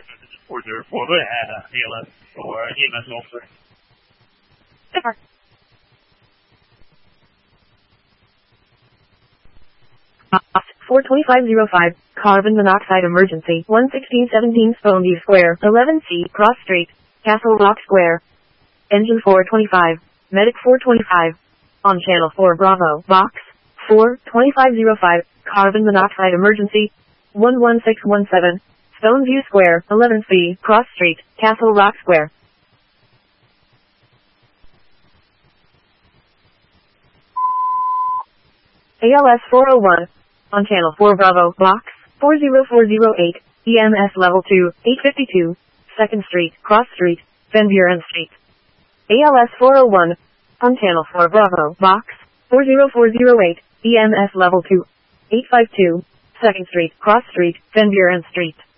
order for the ALS or EMS officer. 42505, carbon monoxide emergency, 11617 Stoneview Square, 11C, Cross Street, Castle Rock Square. Engine 425, Medic 425. On Channel 4 Bravo, Box 42505, carbon monoxide emergency, 11617, Stoneview Square, 11C, Cross Street, Castle Rock Square. ALS 401. On Channel 4 Bravo, Box 40408, EMS Level 2, 852, 2nd Street, Cross Street, Van Buren Street. ALS 401. On Channel 4 Bravo, Box 40408, EMS Level 2, 852, 2nd Street, Cross Street, Van Buren Street.